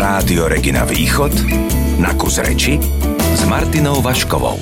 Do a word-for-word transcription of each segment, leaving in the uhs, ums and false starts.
Rádio Regina Východ na kus reči s Martinou Vaškovou.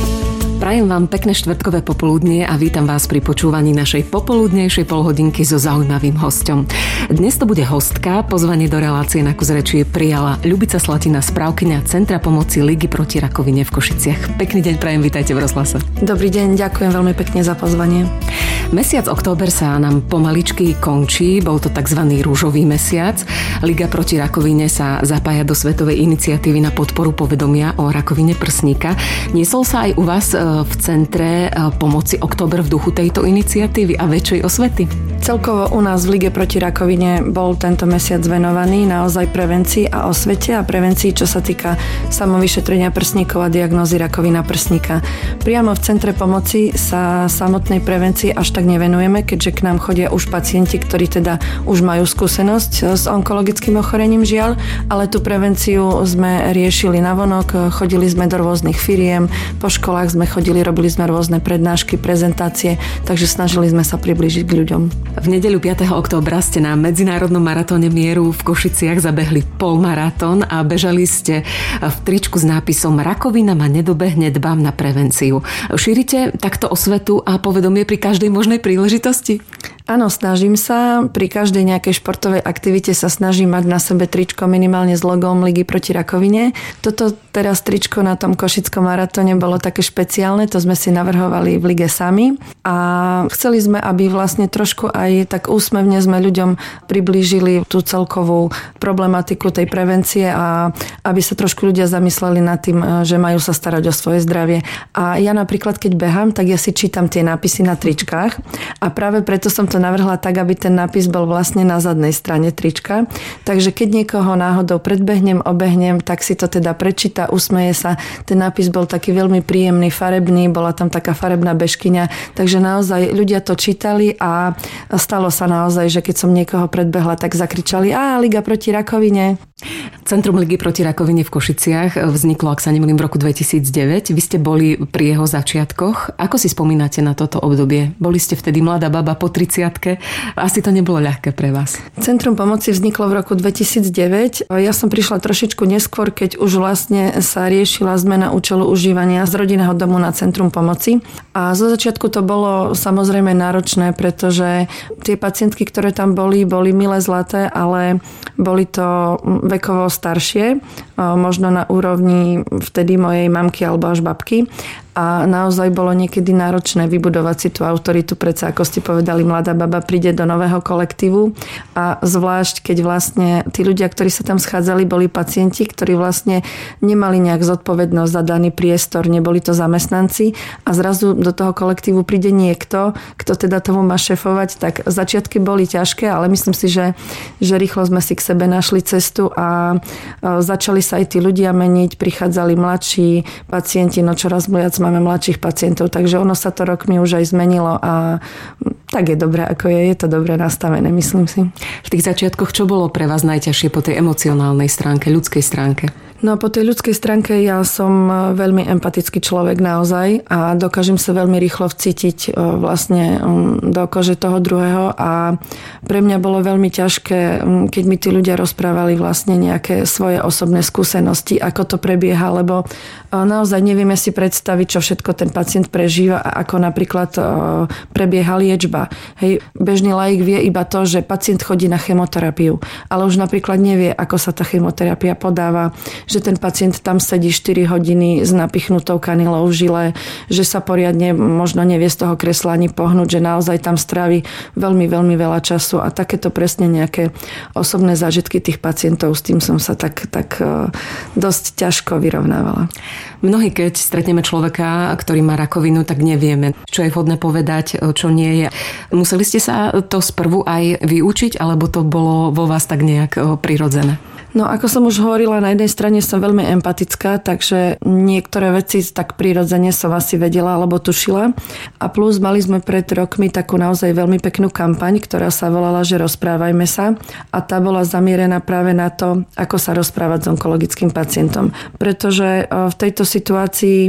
Prajem vám pekné štvrtkové popoludnie a vítam vás pri počúvaní našej popoludnejšej polhodinky so zaujímavým hosťom. Dnes to bude hostka. Pozvanie do relácie na kus reči prijala Ľubica Slatina, správkyňa Centra pomoci Ligy proti rakovine v Košiciach. Pekný deň prajem, vítajte v rozhlase. Dobrý deň, ďakujem veľmi pekne za pozvanie. Mesiac október sa nám pomaličky končí, bol to tzv. Rúžový mesiac. Liga proti rakovine sa zapája do svetovej iniciatívy na podporu povedomia o rakovine prsníka. Niesol sa aj u vás v Centre pomoci október v duchu tejto iniciatívy a väčšej osvety? Celkovo u nás v Lige proti rakovine bol tento mesiac venovaný naozaj prevencii a osvete a prevencii, čo sa týka samovyšetrenia prsníkov a diagnózy rakovina prsníka. Priamo v Centre pomoci sa samotnej prevencii až tak nevenujeme, keďže k nám chodia už pacienti, ktorí teda už majú skúsenosť s onkologickým ochorením, žiaľ, ale tú prevenciu sme riešili navonok, chodili sme do rôznych firiem, po školách sme chodili, robili sme rôzne prednášky, prezentácie, takže snažili sme sa priblížiť k ľuďom. V nedeľu piateho októbra ste na Medzinárodnom maratóne mieru v Košiciach zabehli polmaratón a bežali ste v tričku s nápisom Rakovina ma nedobehne, dbám na prevenciu. Šírite takto osvetu a povedomie pri každej možnej príležitosti? Áno, snažím sa. Pri každej nejakej športovej aktivite sa snažím mať na sebe tričko minimálne s logom Ligy proti rakovine. Toto teraz tričko na tom košickom maratóne bolo také špeciálne, to sme si navrhovali v lige sami a chceli sme, aby vlastne trošku aj tak úsmevne sme ľuďom priblížili tú celkovú problematiku tej prevencie a aby sa trošku ľudia zamysleli nad tým, že majú sa starať o svoje zdravie. A ja napríklad, keď behám, tak ja si čítam tie nápisy na tričkách a práve preto som to navrhla tak, aby ten nápis bol vlastne na zadnej strane trička. Takže keď niekoho náhodou predbehnem, obehnem, tak si to teda prečíta, usmeje sa. Ten nápis bol taký veľmi príjemný, farebný, bola tam taká farebná bežkyňa. Takže naozaj ľudia to čítali a stalo sa naozaj, že keď som niekoho predbehla, tak zakričali: "Á, Liga proti rakovine." Centrum Ligy proti rakovine v Košiciach vzniklo, ak sa nemýlim, v roku dvetisícdeväť. Vy ste boli pri jeho začiatkoch. Ako si spomínate na toto obdobie? Boli ste vtedy mladá baba po tridsiatke. Asi to nebolo ľahké pre vás. Centrum pomoci vzniklo v roku dvetisícdeväť. Ja som prišla trošičku neskôr, keď už vlastne sa riešila zmena účelu užívania z rodinného domu na Centrum pomoci. A zo začiatku to bolo samozrejme náročné, pretože tie pacientky, ktoré tam boli, boli milé, zlaté, ale boli to vekovo staršie, možno na úrovni vtedy mojej mamky alebo až babky. A naozaj bolo niekedy náročné vybudovať si tú autoritu, predsa ako ste povedali, mladá baba príde do nového kolektívu a zvlášť, keď vlastne tí ľudia, ktorí sa tam schádzali, boli pacienti, ktorí vlastne nemali nejak zodpovednosť za daný priestor, neboli to zamestnanci a zrazu do toho kolektívu príde niekto, kto teda tomu má šefovať, tak začiatky boli ťažké, ale myslím si, že, že rýchlo sme si k sebe našli cestu a začali sa aj tí ľudia meniť, prichádzali mladší pacienti, no čoraz viac máme mladších pacientov, takže ono sa to rokmi už aj zmenilo a tak je dobré, ako je, je to dobre nastavené, myslím si. V tých začiatkoch čo bolo pre vás najťažšie po tej emocionálnej stránke, ľudskej stránke? No po tej ľudskej stránke ja som veľmi empatický človek naozaj a dokážem sa veľmi rýchlo vcítiť vlastne do kože toho druhého a pre mňa bolo veľmi ťažké, keď mi tí ľudia rozprávali vlastne nejaké svoje osobné skúsenosti, ako to prebieha, lebo naozaj nevieme si predstaviť, čo všetko ten pacient prežíva a ako napríklad prebieha liečba. Hej, bežný laik vie iba to, že pacient chodí na chemoterapiu, ale už napríklad nevie, ako sa tá chemoterapia podáva, že ten pacient tam sedí štyri hodiny s napichnutou kanilou v žile, že sa poriadne možno nevie z toho kresla ani pohnúť, že naozaj tam strávi veľmi, veľmi veľa času a takéto presne nejaké osobné zážitky tých pacientov, s tým som sa tak, tak dosť ťažko vyrovnávala. Mnohí, keď stretneme človeka, ktorý má rakovinu, tak nevieme, čo je vhodné povedať, čo nie je. Museli ste sa to sprvu aj vyučiť, alebo to bolo vo vás tak nejak prirodzené? No ako som už hovorila, na jednej strane som veľmi empatická, takže niektoré veci tak prirodzene som asi vedela alebo tušila. A plus mali sme pred rokmi takú naozaj veľmi peknú kampaň, ktorá sa volala, že rozprávajme sa. A tá bola zamierená práve na to, ako sa rozprávať s onkologickým pacientom. Pretože v tejto situácii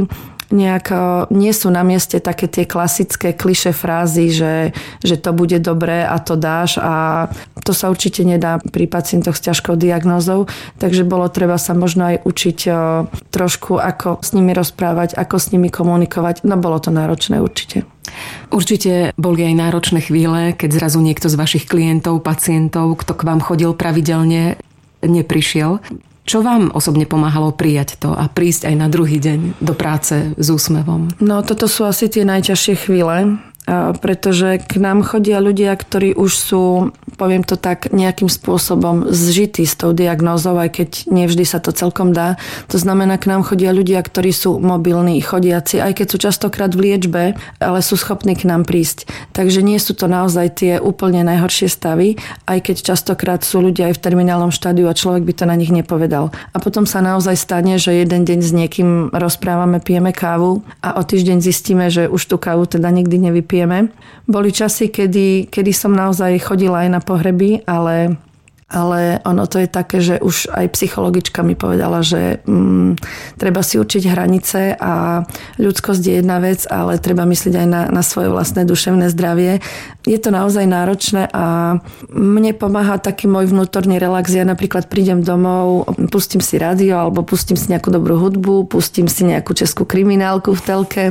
nejako nie sú na mieste také tie klasické klišé frázy, že, že to bude dobré a to dáš, a to sa určite nedá pri pacientoch s ťažkou diagnózou, takže bolo treba sa možno aj učiť trošku, ako s nimi rozprávať, ako s nimi komunikovať. No bolo to náročné určite. Určite boli aj náročné chvíle, keď zrazu niekto z vašich klientov, pacientov, kto k vám chodil pravidelne, neprišiel. Čo vám osobne pomáhalo prijať to a prísť aj na druhý deň do práce s úsmevom? No toto sú asi tie najťažšie chvíle, pretože k nám chodia ľudia, ktorí už sú, poviem to tak, nejakým spôsobom zžití s tou diagnózou, aj keď nevždy sa to celkom dá. To znamená, k nám chodia ľudia, ktorí sú mobilní, chodiaci, aj keď sú častokrát v liečbe, ale sú schopní k nám prísť. Takže nie sú to naozaj tie úplne najhoršie stavy, aj keď častokrát sú ľudia aj v terminálnom štádiu a človek by to na nich nepovedal. A potom sa naozaj stane, že jeden deň s niekým rozprávame, pijeme kávu a o týždeň zistíme, že už tú kávu teda nikdy nevypijeme. Pijeme. Boli časy, kedy, kedy som naozaj chodila aj na pohreby, ale, ale ono to je také, že už aj psychologička mi povedala, že mm, treba si určiť hranice a ľudskosť je jedna vec, ale treba myslieť aj na, na svoje vlastné duševné zdravie. Je to naozaj náročné a mne pomáha taký môj vnútorný relax. Ja napríklad prídem domov, pustím si rádio alebo pustím si nejakú dobrú hudbu, pustím si nejakú českú kriminálku v telke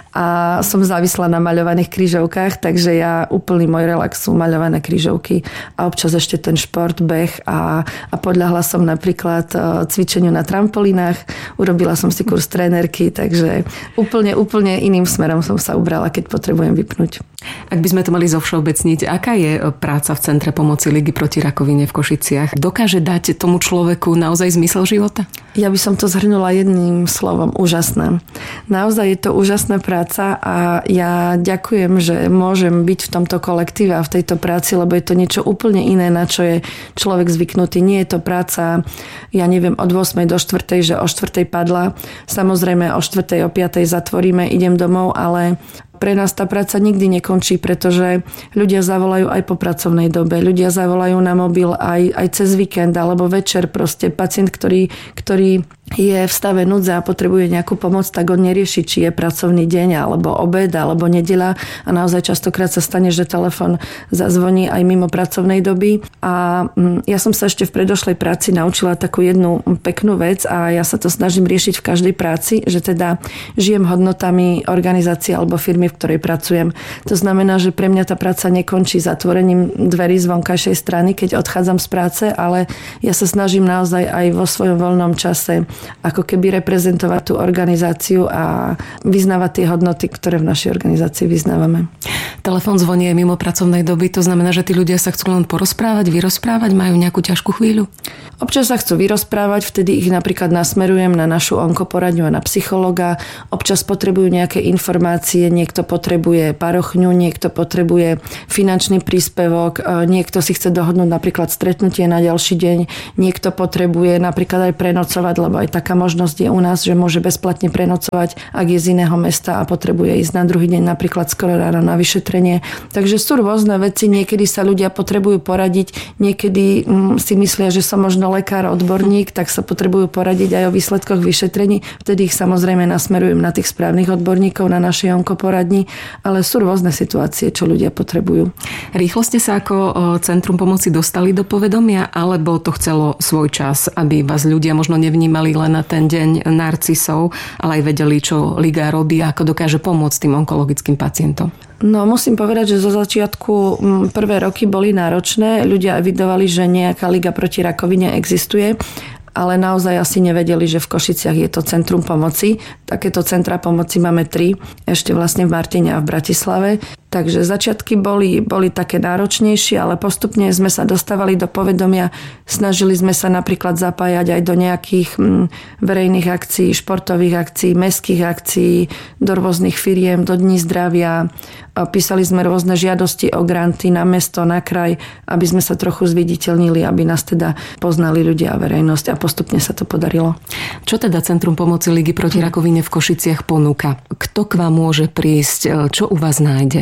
a som závislá na maľovaných krížovkách, takže ja úplný môj relax sú maľované krížovky a občas ešte ten šport, beh a, a podľahla som napríklad cvičeniu na trampolínach, urobila som si kurz trénerky, takže úplne, úplne iným smerom som sa ubrala, keď potrebujem vypnúť. Ak by sme to mali zovšeobecniť, aká je práca v Centre pomoci Ligy proti rakovine v Košiciach? Dokáže dať tomu človeku naozaj zmysel života? Ja by som to zhrnula jedným slovom, úžasná. Naozaj je to úžasná práca a ja ďakujem, že môžem byť v tomto kolektíve a v tejto práci, lebo je to niečo úplne iné, na čo je človek zvyknutý. Nie je to práca, ja neviem, od ôsmej do štvrtej, že o štvrtej padla. Samozrejme o štvrtej, o piatej zatvoríme, idem domov, ale pre nás tá práca nikdy nekončí, pretože ľudia zavolajú aj po pracovnej dobe, ľudia zavolajú na mobil aj, aj cez víkend alebo večer. Proste pacient, ktorý, ktorý je v stave núdze a potrebuje nejakú pomoc, tak on nerieši, či je pracovný deň alebo obed alebo nedeľa, a naozaj častokrát sa stane, že telefon zazvoní aj mimo pracovnej doby. A ja som sa ešte v predošlej práci naučila takú jednu peknú vec a ja sa to snažím riešiť v každej práci, že teda žijem hodnotami organizácie alebo firmy, v ktorej pracujem. To znamená, že pre mňa tá práca nekončí zatvorením dverí z vonkajšej strany, keď odchádzam z práce, ale ja sa snažím naozaj aj vo svojom voľnom čase ako keby reprezentovať tú organizáciu a vyznávať tie hodnoty, ktoré v našej organizácii vyznávame. Telefón zvoní aj mimo pracovnej doby, to znamená, že tí ľudia sa chcú len porozprávať, vyrozprávať, majú nejakú ťažkú chvíľu? Občas sa chcú vyrozprávať, vtedy ich napríklad nasmerujem na našu onkoporadňu a na psychologa. Občas potrebujú nejaké informácie, niekto potrebuje parochňu, niekto potrebuje finančný príspevok, niekto si chce dohodnúť napríklad stretnutie na ďalší deň, niekto potrebuje napríklad aj prenocovať, lebo aj taká možnosť je u nás, že môže bezplatne prenocovať, ak je z iného mesta a potrebuje ísť na druhý deň napríklad skoro ráno na vyšetrenie. Takže sú rôzne veci, niekedy sa ľudia potrebujú poradiť, niekedy si myslia, že som možno lekár, odborník, tak sa potrebujú poradiť aj o výsledkoch vyšetrení. Vtedy ich samozrejme nasmerujem na tých správnych odborníkov na našej onkoporadni, ale sú rôzne situácie, čo ľudia potrebujú. Rýchlo ste sa ako Centrum pomoci dostali do povedomia, alebo to chcelo svoj čas, aby vás ľudia možno nevnímali len na ten deň narcisov, ale aj vedeli, čo Liga robí a ako dokáže pomôcť tým onkologickým pacientom? No musím povedať, že zo začiatku prvé roky boli náročné. Ľudia evidovali, že nejaká Liga proti rakovine existuje, ale naozaj asi nevedeli, že v Košiciach je to Centrum pomoci. Takéto centra pomoci máme tri, ešte vlastne v Martine a v Bratislave. Takže začiatky boli, boli také náročnejšie, ale postupne sme sa dostávali do povedomia. Snažili sme sa napríklad zapájať aj do nejakých hm, verejných akcií, športových akcií, mestských akcií, do rôznych firiem, do Dní zdravia. Písali sme rôzne žiadosti o granty na mesto, na kraj, aby sme sa trochu zviditeľnili, aby nás teda poznali ľudia a verejnosť, a postupne sa to podarilo. Čo teda Centrum pomoci Ligy proti rakovine v Košiciach ponúka? Kto k vám môže prísť? Čo u vás nájde?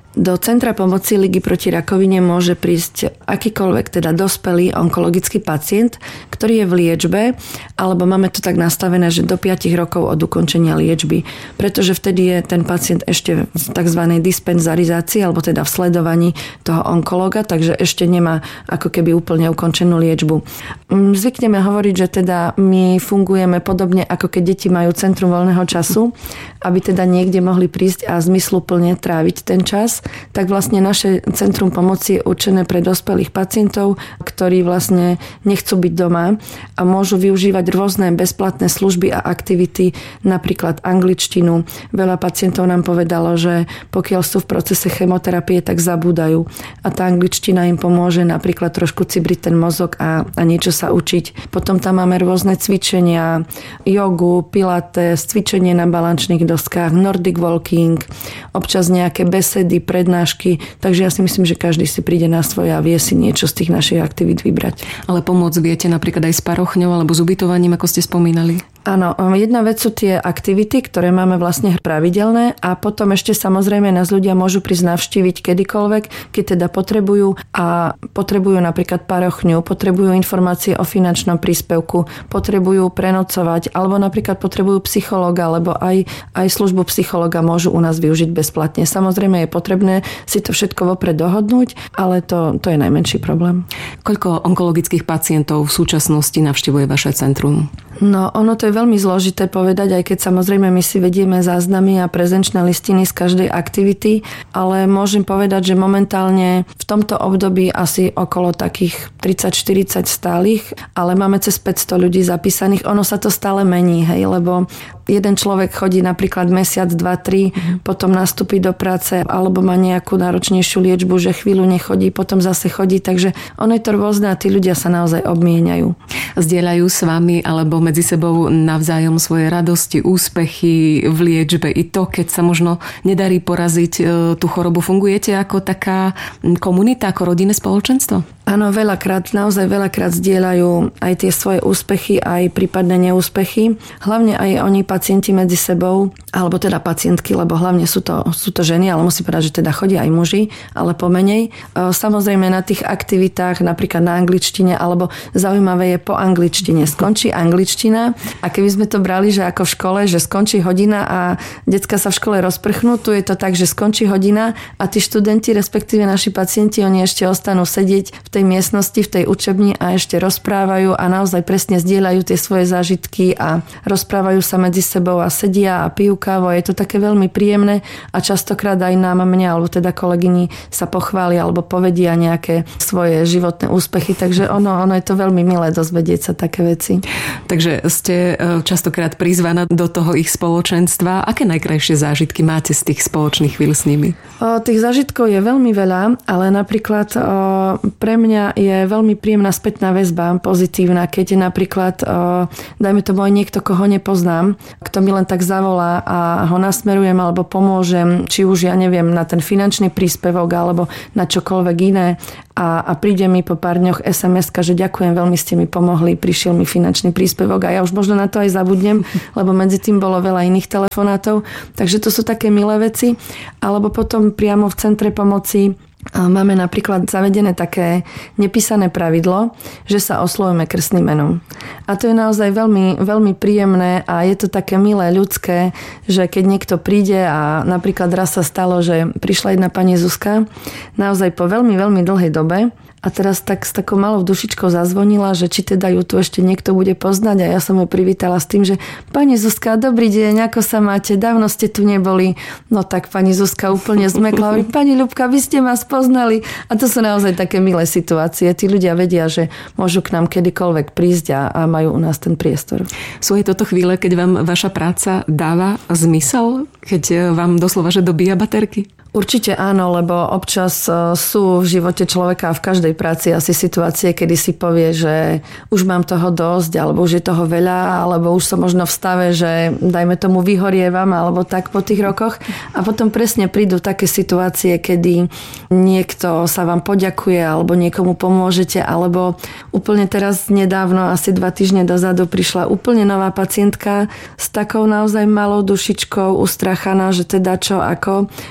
Do Centra pomoci Ligy proti rakovine môže prísť akýkoľvek teda dospelý onkologický pacient, ktorý je v liečbe, alebo máme to tak nastavené, že do päť rokov od ukončenia liečby, pretože vtedy je ten pacient ešte v tzv. Dispenzarizácii, alebo teda v sledovaní toho onkologa, takže ešte nemá ako keby úplne ukončenú liečbu. Zvykneme hovoriť, že teda my fungujeme podobne, ako keď deti majú centrum voľného času, aby teda niekde mohli prísť a zmysluplne tráviť ten čas, tak vlastne naše centrum pomoci je určené pre dospelých pacientov, ktorí vlastne nechcú byť doma a môžu využívať rôzne bezplatné služby a aktivity, napríklad angličtinu. Veľa pacientov nám povedalo, že pokiaľ sú v procese chemoterapie, tak zabúdajú. A tá angličtina im pomôže napríklad trošku cibriť ten mozog a, a niečo sa učiť. Potom tam máme rôzne cvičenia, jogu, pilates, cvičenie na balančných doskách, nordic walking, občas nejaké besedy, prednášky, takže ja si myslím, že každý si príde na svoje a vie si niečo z tých našich aktivít vybrať. Ale pomôcť viete napríklad aj s parochňou alebo s ubytovaním, ako ste spomínali? Áno, jedna vec sú tie aktivity, ktoré máme vlastne pravidelné a potom ešte samozrejme nás ľudia môžu prísť navštíviť kedykoľvek, keď teda potrebujú a potrebujú napríklad parochňu, potrebujú informácie o finančnom príspevku, potrebujú prenocovať alebo napríklad potrebujú psychológa, alebo aj, aj službu psychológa môžu u nás využiť bezplatne. Samozrejme je potrebné si to všetko vopred dohodnúť, ale to, to je najmenší problém. Koľko onkologických pacientov v súčasnosti navštevuje vaše centrum? No, ono to je veľmi zložité povedať, aj keď samozrejme my si vedieme záznamy a prezenčné listiny z každej aktivity, ale môžem povedať, že momentálne v tomto období asi okolo takých tridsať štyridsať stálych, ale máme cez päťsto ľudí zapísaných. Ono sa to stále mení, hej, lebo jeden človek chodí napríklad mesiac, dva, tri, mm. potom nastúpi do práce alebo má nejakú náročnejšiu liečbu, že chvíľu nechodí, potom zase chodí, takže ono je to rôzne a tí ľudia sa naozaj obmieniajú. Zdieľajú s vami alebo medzi sebou navzájom svoje radosti, úspechy v liečbe i to, keď sa možno nedarí poraziť tú chorobu. Fungujete ako taká komunita, ako rodinné spoločenstvo? Áno, veľakrát, naozaj veľakrát zdieľajú aj tie svoje úspechy, aj prípadné neúspechy. Hlavne aj oni pacienti medzi sebou, alebo teda pacientky, lebo hlavne sú to, sú to ženy, ale musím povedať, že teda chodia aj muži, ale pomenej. Samozrejme na tých aktivitách, napríklad na angličtine, alebo zaujímavé je po angličtine. Skončí angličtina a keby sme to brali, že ako v škole, že skončí hodina a decka sa v škole rozprchnú, tu je to tak, že skončí hodina a tí študenti, respektíve naši pacienti, oni ešte ostanú sedieť v tej miestnosti, v tej učebni a ešte rozprávajú a naozaj presne zdieľajú tie svoje zážitky a rozprávajú sa medzi sebou a sedia a pijú kávu. Je to také veľmi príjemné a častokrát aj nám, mne, alebo teda kolegyni sa pochvália alebo povedia nejaké svoje životné úspechy, takže ono, ono je to veľmi milé dozvedieť sa také veci. Takže ste častokrát prizvaná do toho ich spoločenstva. Aké najkrajšie zážitky máte z tých spoločných chvíľ s nimi? O, tých zážitkov je veľmi veľa, ale napríklad o, pre mňa je veľmi príjemná spätná väzba, pozitívna, keď napríklad, o, dajme tomu aj niekto, koho nepoznám, kto mi len tak zavolá a ho nasmerujem alebo pomôžem, či už ja neviem, na ten finančný príspevok alebo na čokoľvek iné a, a príde mi po pár dňoch es em eska, že ďakujem, veľmi ste mi pomohli, prišiel mi finančný príspevok a ja už možno na to aj zabudnem, lebo medzi tým bolo veľa iných telefonátov, takže to sú také milé veci. Alebo potom priamo v centre pomoci máme napríklad zavedené také nepísané pravidlo, že sa oslovujeme krstným menom. A to je naozaj veľmi, veľmi príjemné a je to také milé, ľudské, že keď niekto príde a napríklad raz sa stalo, že prišla jedna pani Zuzka naozaj po veľmi, veľmi dlhej dobe a teraz tak s takou malou dušičkou zazvonila, že či teda ju tu ešte niekto bude poznať a ja som ju privítala s tým, že pani Zuzka, dobrý deň, ako sa máte, dávno ste tu neboli. No tak pani Zuzka úplne zmekla, hovorí, pani Ľubka, vy ste ma spoznali. A to sú naozaj také milé situácie. Tí ľudia vedia, že môžu k nám kedykoľvek prísť a, a majú u nás ten priestor. Sú aj toto chvíle, keď vám vaša práca dáva zmysel? Keď vám doslova, že dobíja baterky? Určite áno, lebo občas sú v živote človeka v každej práci asi situácie, kedy si povie, že už mám toho dosť, alebo už je toho veľa, alebo už som možno v stave, že dajme tomu vyhorievam, alebo tak po tých rokoch. A potom presne prídu také situácie, kedy niekto sa vám poďakuje, alebo niekomu pomôžete, alebo úplne teraz nedávno, asi dva týždne dozadu, prišla úplne nová pacientka s takou naozaj malou dušičkou, ustrachaná, že teda čo, ako, čo potrebuje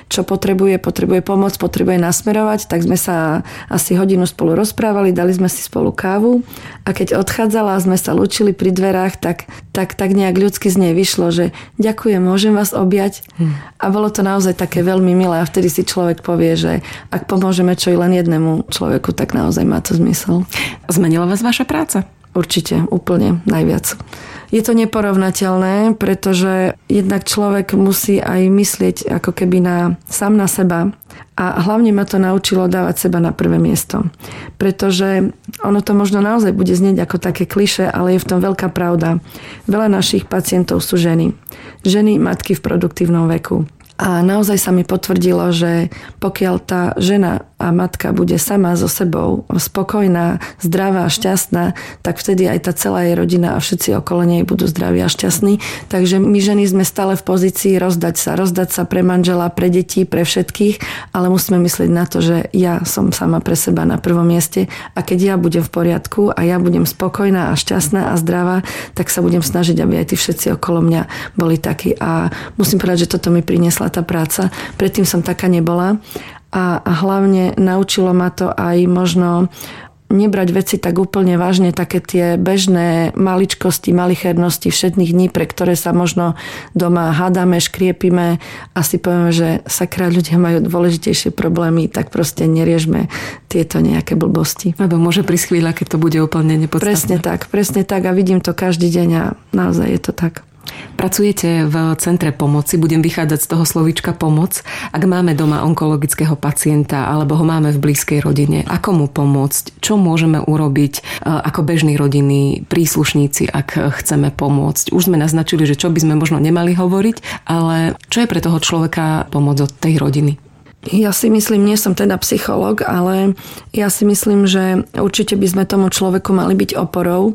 potrebuje, potrebuje pomoc, potrebuje nasmerovať, tak sme sa asi hodinu spolu rozprávali, dali sme si spolu kávu a keď odchádzala a sme sa lúčili pri dverách, tak, tak, tak nejak ľudsky z nej vyšlo, že ďakujem, môžem vás objať. Hmm. A bolo to naozaj také veľmi milé a vtedy si človek povie, že ak pomôžeme čo i len jednému človeku, tak naozaj má to zmysel. Zmenila vás vaša práca? Určite, úplne najviac. Je to neporovnateľné, pretože jednak človek musí aj myslieť ako keby na, sám na seba a hlavne ma to naučilo dávať seba na prvé miesto. Pretože ono to možno naozaj bude znieť ako také klišé, ale je v tom veľká pravda. Veľa našich pacientov sú ženy. Ženy, matky v produktívnom veku. A naozaj sa mi potvrdilo, že pokiaľ tá žena a matka bude sama so sebou spokojná, zdravá a šťastná, tak vtedy aj tá celá jej rodina a všetci okolo nej budú zdraví a šťastní. Takže my ženy sme stále v pozícii rozdať sa. Rozdať sa pre manžela, pre deti, pre všetkých, ale musíme myslieť na to, že ja som sama pre seba na prvom mieste a keď ja budem v poriadku a ja budem spokojná a šťastná a zdravá, tak sa budem snažiť, aby aj tí všetci okolo mňa boli takí. A musím povedať, že toto mi priniesla tá práca. Predtým som taká nebola. A hlavne naučilo ma to aj možno nebrať veci tak úplne vážne, také tie bežné maličkosti, malichernosti všetných dní, pre ktoré sa možno doma hádame, škriepime a si povieme, že sakra, ľudia majú dôležitejšie problémy, tak proste neriešme tieto nejaké blbosti. Lebo môže prísť chvíľa, keď to bude úplne nepodstatné. Presne tak, presne tak a vidím to každý deň a naozaj je to tak. Pracujete v centre pomoci, budem vychádzať z toho slovíčka pomoc. Ak máme doma onkologického pacienta alebo ho máme v blízkej rodine, ako mu pomôcť? Čo môžeme urobiť ako bežní rodinní príslušníci, ak chceme pomôcť? Už sme naznačili, že čo by sme možno nemali hovoriť, ale čo je pre toho človeka pomoc od tej rodiny? Ja si myslím, nie som teda psychológ, ale ja si myslím, že určite by sme tomu človeku mali byť oporou.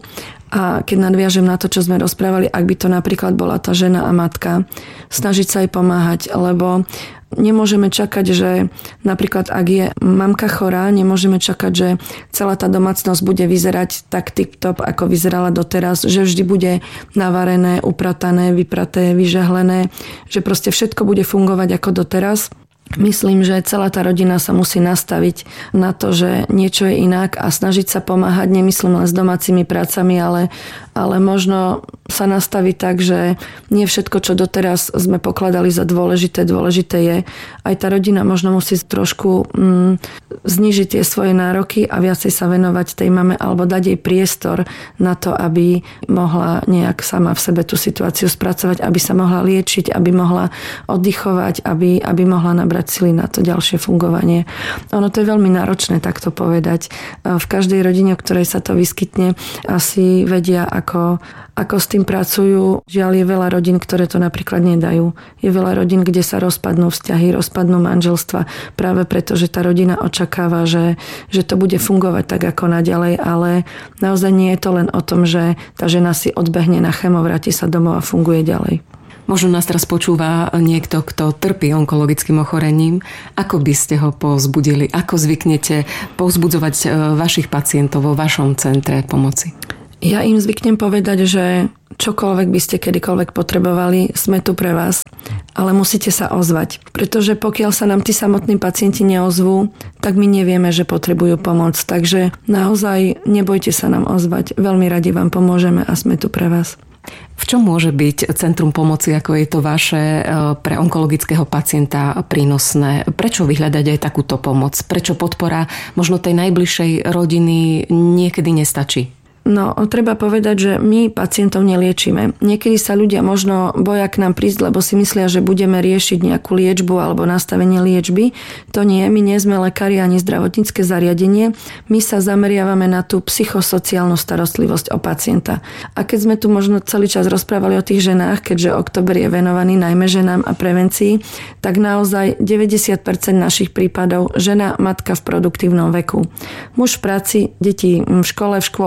A keď nadviažem na to, čo sme rozprávali, ak by to napríklad bola tá žena a matka, snažiť sa jej pomáhať, lebo nemôžeme čakať, že napríklad ak je mamka chorá, nemôžeme čakať, že celá tá domácnosť bude vyzerať tak tip-top, ako vyzerala doteraz, že vždy bude navarené, upratané, vypraté, vyžehlené, že proste všetko bude fungovať ako doteraz. Myslím, že celá tá rodina sa musí nastaviť na to, že niečo je inak a snažiť sa pomáhať, nemyslím len s domácimi prácami, ale, ale možno sa nastaviť tak, že nie všetko, čo doteraz sme pokladali za dôležité, dôležité je. Aj tá rodina možno musí trošku mm, znižiť tie svoje nároky a viacej sa venovať tej mame alebo dať jej priestor na to, aby mohla nejak sama v sebe tú situáciu spracovať, aby sa mohla liečiť, aby mohla oddychovať, aby, aby mohla nabrať sily na to ďalšie fungovanie. Ono to je veľmi náročné takto povedať. V každej rodine, v ktorej sa to vyskytne, asi vedia, ako, ako s tým pracujú. Žiaľ, je veľa rodín, ktoré to napríklad nedajú. Je veľa rodín, kde sa rozpadnú vzťahy, rozpadnú manželstva, práve preto, že tá rodina očakáva, že, že to bude fungovať tak ako naďalej, ale naozaj nie je to len o tom, že tá žena si odbehne na chemo, vráti sa domov a funguje ďalej. Možno nás teraz počúva niekto, kto trpí onkologickým ochorením. Ako by ste ho povzbudili? Ako zvyknete povzbudzovať vašich pacientov vo vašom centre pomoci? Ja im zvyknem povedať, že čokoľvek by ste kedykoľvek potrebovali, sme tu pre vás, ale musíte sa ozvať. Pretože pokiaľ sa nám tí samotní pacienti neozvú, tak my nevieme, že potrebujú pomoc. Takže naozaj nebojte sa nám ozvať. Veľmi radi vám pomôžeme a sme tu pre vás. V čom môže byť centrum pomoci, ako je to vaše, pre onkologického pacienta prínosné? Prečo vyhľadať aj takúto pomoc? Prečo podpora možno tej najbližšej rodiny niekedy nestačí? No, treba povedať, že my pacientov neliečíme. Niekedy sa ľudia možno boja k nám prísť, lebo si myslia, že budeme riešiť nejakú liečbu alebo nastavenie liečby. To nie, my nie sme lekári ani zdravotnícke zariadenie. My sa zameriavame na tú psychosociálnu starostlivosť o pacienta. A keď sme tu možno celý čas rozprávali o tých ženách, keďže október je venovaný najmä ženám a prevencii, tak naozaj deväťdesiat percent našich prípadov žena, matka v produktívnom veku. Muž v práci, deti v škole, v škôlke,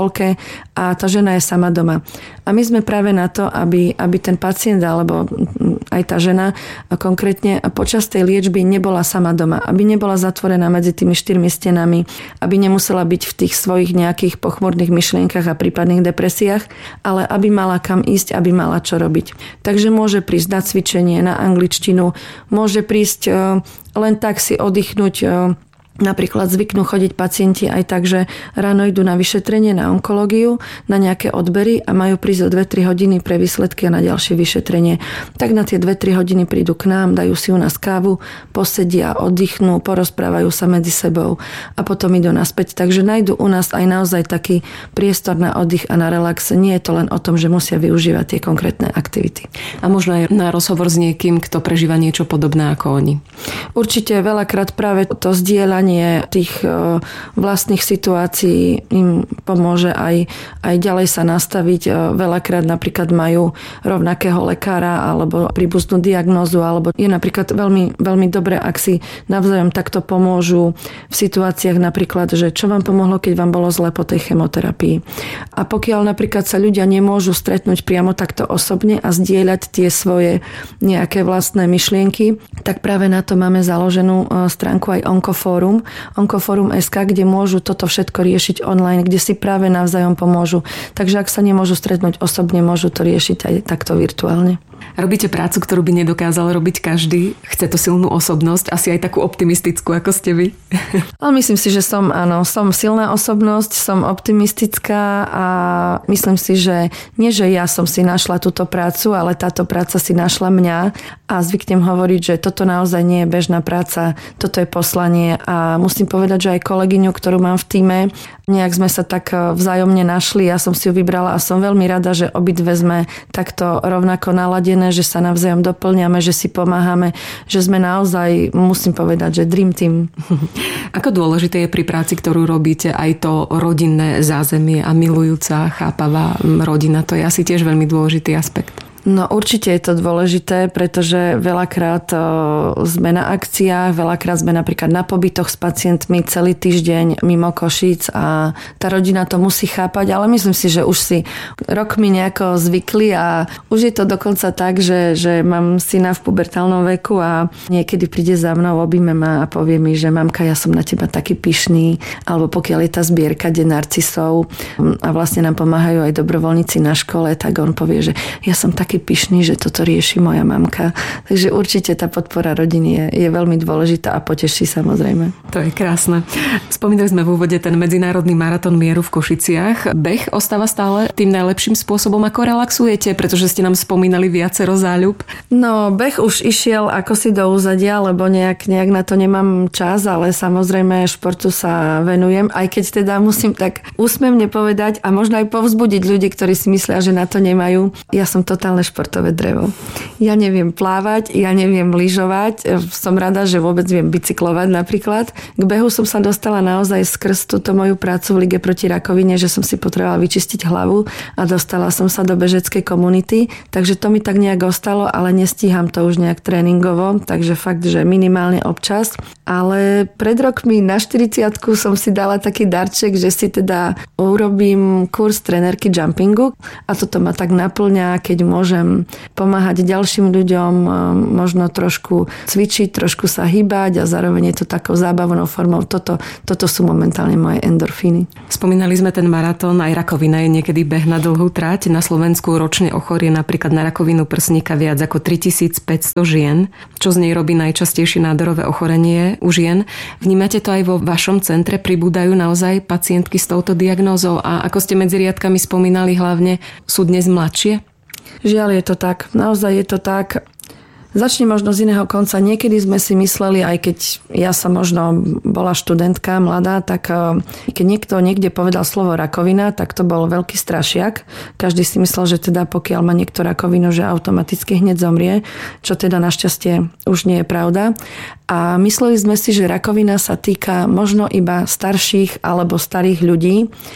a tá žena je sama doma. A my sme práve na to, aby, aby ten pacient alebo aj tá žena konkrétne počas tej liečby nebola sama doma, aby nebola zatvorená medzi tými štyrmi stenami, aby nemusela byť v tých svojich nejakých pochmurných myšlienkach a prípadných depresiách, ale aby mala kam ísť, aby mala čo robiť. Takže môže prísť na cvičenie, na angličtinu, môže prísť len tak si oddychnúť. Napríklad zvyknú chodiť pacienti aj tak, že ráno idú na vyšetrenie, na onkológiu, na nejaké odbery a majú prísť o dve tri hodiny pre výsledky a na ďalšie vyšetrenie. Tak na tie dve tri hodiny prídu k nám, dajú si u nás kávu, posedia, oddychnú, porozprávajú sa medzi sebou a potom idú naspäť. Takže nájdu u nás aj naozaj taký priestor na oddych a na relax. Nie je to len o tom, že musia využívať tie konkrétne aktivity. A možno aj na rozhovor s niekým, kto prežíva niečo podobné ako oni. Určite veľakrát práve to zdieľanie tých vlastných situácií im pomôže aj, aj ďalej sa nastaviť. Veľakrát napríklad majú rovnakého lekára alebo príbuznú diagnózu, alebo je napríklad veľmi, veľmi dobré, ak si navzájom takto pomôžu v situáciách napríklad, že čo vám pomohlo, keď vám bolo zle po tej chemoterapii. A pokiaľ napríklad sa ľudia nemôžu stretnúť priamo takto osobne a zdieľať tie svoje nejaké vlastné myšlienky, tak práve na to máme založenú stránku aj Onkofórum, Onkoforum bodka es ká, kde môžu toto všetko riešiť online, kde si práve navzájom pomôžu. Takže ak sa nemôžu stretnúť osobne, môžu to riešiť aj takto virtuálne. Robíte prácu, ktorú by nedokázal robiť každý. Chce to silnú osobnosť, asi aj takú optimistickú, ako ste vy. Ale myslím si, že som, áno, som silná osobnosť, som optimistická a myslím si, že nie, že ja som si našla túto prácu, ale táto práca si našla mňa a zvyknem hovoriť, že toto naozaj nie je bežná práca, toto je poslanie a musím povedať, že aj kolegyňu, ktorú mám v tíme, nejak sme sa tak vzájomne našli, ja som si ju vybrala a som veľmi rada, že obidve sme takto rovnako naladené, že sa navzájom doplňame, že si pomáhame, že sme naozaj, musím povedať, že dream team. Ako dôležité je pri práci, ktorú robíte, aj to rodinné zázemie a milujúca, chápavá rodina? To je asi tiež veľmi dôležitý aspekt. No určite je to dôležité, pretože veľakrát sme na akciách, veľakrát sme napríklad na pobytoch s pacientmi celý týždeň mimo Košíc a tá rodina to musí chápať, ale myslím si, že už si rokmi nejako zvykli a už je to dokonca tak, že, že mám syna v pubertálnom veku a niekedy príde za mnou, objíme ma a povie mi, že mamka, ja som na teba taký pyšný, alebo pokiaľ je tá zbierka Deň narcisov a vlastne nám pomáhajú aj dobrovoľníci na škole, tak on povie, že ja som taký pyšný, že toto rieši moja mamka. Takže určite tá podpora rodiny je, je veľmi dôležitá a poteší samozrejme. To je krásne. Spomínali sme v úvode ten medzinárodný maratón mieru v Košiciach. Beh ostáva stále tým najlepším spôsobom, ako relaxujete, pretože ste nám spomínali viacero záľub. No, beh už išiel ako si do úzadia, lebo nejak, nejak na to nemám čas, ale samozrejme športu sa venujem, aj keď teda musím tak úsmevne povedať a možno aj povzbudiť ľudí, ktorí si myslia, že na to nemajú. Ja som totálne športové drevo. Ja neviem plávať, ja neviem lyžovať, som rada, že vôbec viem bicyklovať napríklad. K behu som sa dostala naozaj skrz túto moju prácu v Lige proti rakovine, že som si potrebovala vyčistiť hlavu a dostala som sa do bežeckej komunity, takže to mi tak nejak ostalo, ale nestíham to už nejak tréningovo, takže fakt, že minimálne občas. Ale pred rokmi na štyridsiatku som si dala taký darček, že si teda urobím kurz trenérky jumpingu a toto ma tak naplňa, keď môžem pomáhať ďalším ľuďom, možno trošku cvičiť, trošku sa hýbať a zároveň je to takou zábavnou formou. Toto, toto sú momentálne moje endorfíny. Spomínali sme ten maratón, aj rakovina je niekedy beh na dlhú trať. Na Slovensku ročne ochorie napríklad na rakovinu prsníka viac ako tritisícpäťsto žien, čo z nej robí najčastejšie nádorové ochorenie u žien. Vnímate to aj vo vašom centre? Pribúdajú naozaj pacientky s touto diagnózou a ako ste medzi riadkami spomínali, hlavne sú dnes mladšie? Žiaľ, je to tak. Naozaj je to tak. Začne možno z iného konca. Niekedy sme si mysleli, aj keď ja som možno bola študentka mladá, tak keď niekto niekde povedal slovo rakovina, tak to bol veľký strašiak. Každý si myslel, že teda pokiaľ má niekto rakovinu, že automaticky hneď zomrie, čo teda našťastie už nie je pravda. A mysleli sme si, že rakovina sa týka možno iba starších alebo starých ľudí,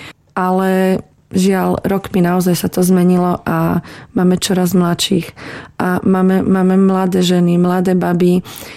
ale žiaľ, rokmi naozaj sa to zmenilo a máme čoraz mladších a máme, máme mladé ženy, mladé baby.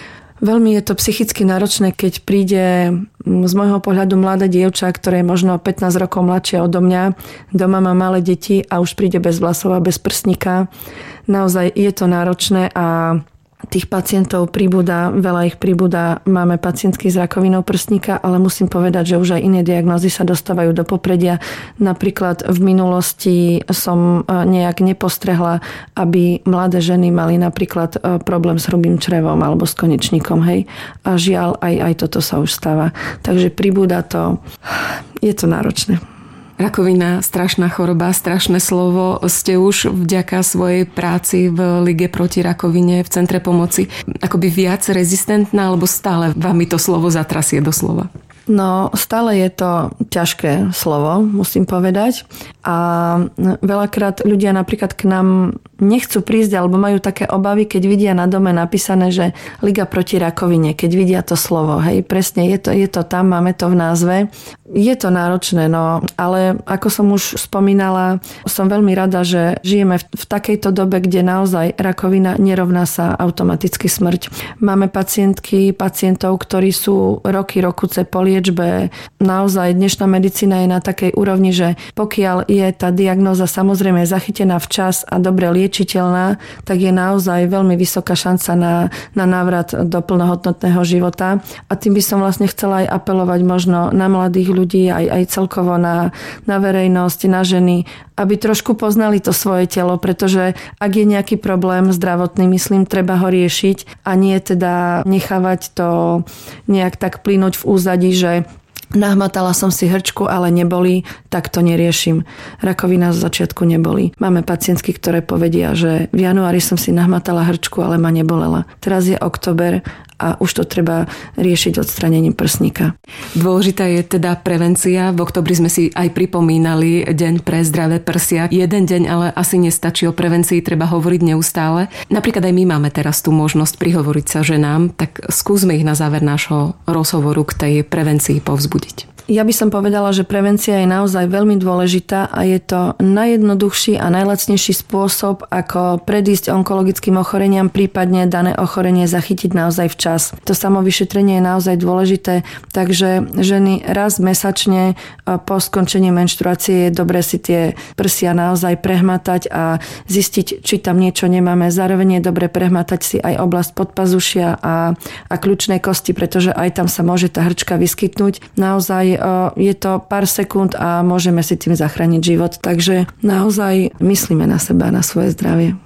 Veľmi je to psychicky náročné, keď príde z môjho pohľadu mladé dievča, ktoré je možno pätnásť rokov mladšie odo mňa, doma má malé deti a už príde bez vlasov a bez prstníka. Naozaj je to náročné a tých pacientov pribúda, veľa ich pribúda. Máme pacientky s rakovinou prsníka, ale musím povedať, že už aj iné diagnózy sa dostávajú do popredia. Napríklad v minulosti som nejak nepostrehla, aby mladé ženy mali napríklad problém s hrubým črevom alebo s konečníkom. Hej. A žiaľ, aj, aj toto sa už stáva. Takže pribúda to. Je to náročné. Rakovina, strašná choroba, strašné slovo. Ste už vďaka svojej práci v Lige proti rakovine v Centre pomoci akoby viac rezistentná, alebo stále vám to slovo zatrasie doslova? No, stále je to ťažké slovo, musím povedať. A veľakrát ľudia napríklad k nám nechcú prísť, alebo majú také obavy, keď vidia na dome napísané, že Liga proti rakovine, keď vidia to slovo. Hej, presne, je to, je to tam, máme to v názve. Je to náročné, no, ale ako som už spomínala, som veľmi rada, že žijeme v, v takejto dobe, kde naozaj rakovina nerovná sa automaticky smrť. Máme pacientky, pacientov, ktorí sú roky, rokuce po liečbe. Naozaj dnešná medicína je na takej úrovni, že pokiaľ je tá diagnóza samozrejme zachytená včas a dobre liečiteľná, tak je naozaj veľmi vysoká šanca na, na návrat do plnohodnotného života. A tým by som vlastne chcela aj apelovať možno na mladých ľudí, aj, aj celkovo na, na verejnosť, na ženy, aby trošku poznali to svoje telo, pretože ak je nejaký problém zdravotný, myslím, treba ho riešiť a nie teda nechávať to nejak tak plynúť v úzadí, že nahmatala som si hrčku, ale nebolí, tak to neriešim. Rakovina z začiatku nebolí. Máme pacientky, ktoré povedia, že v januári som si nahmatala hrčku, ale ma nebolela. Teraz je október a už to treba riešiť odstranením prsníka. Dôležitá je teda prevencia. V októbri sme si aj pripomínali Deň pre zdravé prsia. Jeden deň ale asi nestačí, o prevencii treba hovoriť neustále. Napríklad aj my máme teraz tú možnosť prihovoriť sa ženám, tak skúsme ich na záver nášho rozhovoru k tej prevencii povzbudiť. Ja by som povedala, že prevencia je naozaj veľmi dôležitá a je to najjednoduchší a najlacnejší spôsob, ako predísť onkologickým ochoreniam, prípadne dané ochorenie zachytiť naozaj včas. To samovyšetrenie je naozaj dôležité, takže ženy raz mesačne po skončení menštruácie je dobre si tie prsia naozaj prehmatať a zistiť, či tam niečo nemáme. Zároveň je dobre prehmatať si aj oblasť podpazušia a, a kľúčnej kosti, pretože aj tam sa môže tá hrčka vyskytnúť. Naozaj je to pár sekúnd a môžeme si tým zachrániť život. Takže naozaj myslíme na seba, na svoje zdravie.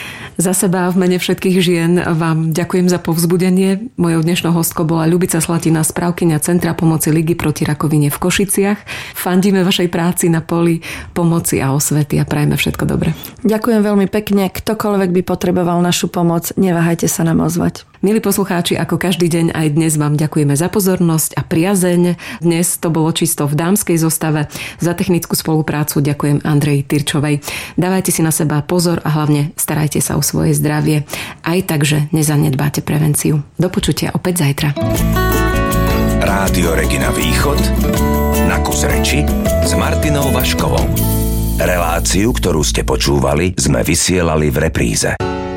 Za seba v mene všetkých žien vám ďakujem za povzbudenie. Mojou dnešnou hostkou bola Ľubica Slatina, správkyňa Centra pomoci Ligy proti rakovine v Košiciach. Fandíme vašej práci na poli pomoci a osvety a prajeme všetko dobre. Ďakujem veľmi pekne. Ktokoľvek by potreboval našu pomoc, neváhajte sa nám ozvať. Milí poslucháči, ako každý deň aj dnes vám ďakujeme za pozornosť a priazeň. Dnes to bolo čisto v dámskej zostave. Za technickú spoluprácu ďakujem Andreji Tyrčovej. Dávajte si na seba pozor a hlavne starajte sa o svoje zdravie. Aj tak, že nezanedbáte prevenciu. Do počutia opäť zajtra. Rádio Regina Východ na kus reči s Martinou Vaškovou. Reláciu, ktorú ste počúvali, sme vysielali v repríze.